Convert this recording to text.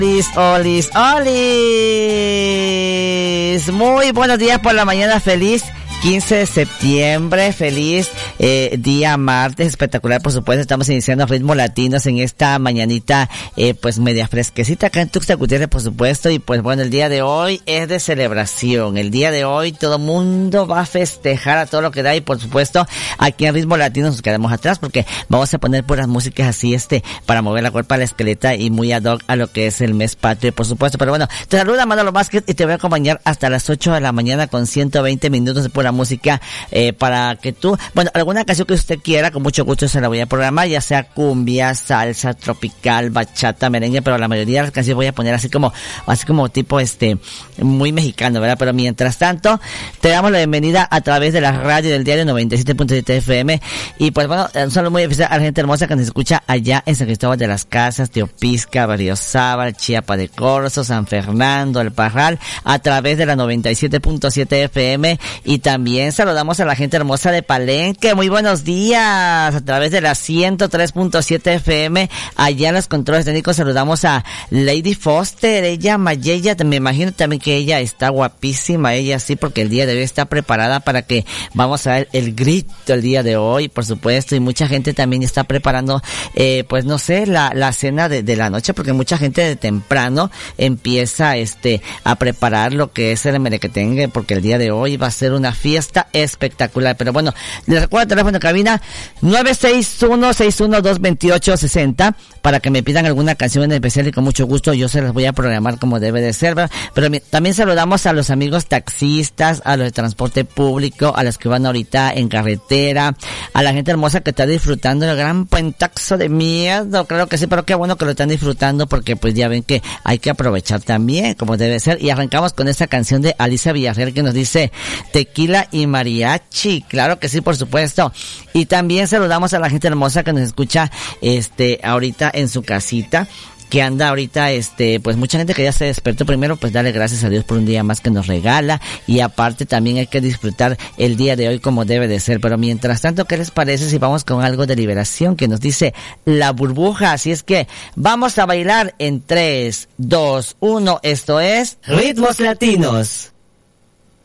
Olis. Muy buenos días por la mañana, feliz 15 de septiembre, feliz día martes, espectacular, por supuesto. Estamos iniciando Ritmos Latinos en esta mañanita pues media fresquecita acá en Tuxtla Gutiérrez, por supuesto. Y pues bueno, el día de hoy es de celebración. El día de hoy todo el mundo va a festejar a todo lo que da, y por supuesto aquí en Ritmos Latinos nos quedamos atrás porque vamos a poner puras músicas así para mover la cuerpa a la esqueleta y muy ad hoc a lo que es el mes patrio, por supuesto. Pero bueno, te saluda Manolo Vázquez y te voy a acompañar hasta las 8 de la mañana con 120 minutos de pura música para que tú, bueno, alguna canción que usted quiera, con mucho gusto se la voy a programar, ya sea cumbia, salsa, tropical, bachata, merengue, pero la mayoría de las canciones voy a poner así como tipo muy mexicano, ¿verdad? Pero mientras tanto, te damos la bienvenida a través de la radio del diario 97.7 FM, y pues bueno, un saludo muy especial a la gente hermosa que nos escucha allá en San Cristóbal de las Casas, Teopisca, Berriozábal, Chiapa de Corzo, San Fernando, El Parral, a través de la 97.7 FM, y también saludamos a la gente hermosa de Palenque. Muy buenos días, a través de la 103.7 FM, allá en los controles técnicos saludamos a Lady Foster, ella Mayella, me imagino también que ella está guapísima, ella sí, porque el día de hoy está preparada para que vamos a ver el grito el día de hoy, por supuesto, y mucha gente también está preparando, pues no sé, la cena de la noche, porque mucha gente de temprano empieza a preparar lo que es el merequetengue, porque el día de hoy va a ser una fiesta espectacular. Pero bueno, les recuerdo el teléfono de cabina 961-612-2860 para que me pidan alguna canción en especial, y con mucho gusto yo se las voy a programar como debe de ser, ¿verdad? Pero también saludamos a los amigos taxistas, a los de transporte público, a los que van ahorita en carretera, a la gente hermosa que está disfrutando el gran puentazo de miedo, claro que sí, pero qué bueno que lo están disfrutando, porque pues ya ven que hay que aprovechar también como debe ser. Y arrancamos con esta canción de Alicia Villarreal que nos dice tequila y mariachi, claro que sí, por supuesto. Y también saludamos a la gente hermosa que nos escucha ahorita en su casita, que anda ahorita, pues mucha gente que ya se despertó. Primero, pues darle gracias a Dios por un día más que nos regala, y aparte también hay que disfrutar el día de hoy como debe de ser. Pero mientras tanto, ¿qué les parece si vamos con algo de Liberación que nos dice La Burbuja? Así es que vamos a bailar en 3, 2, 1, esto es Ritmos Latinos.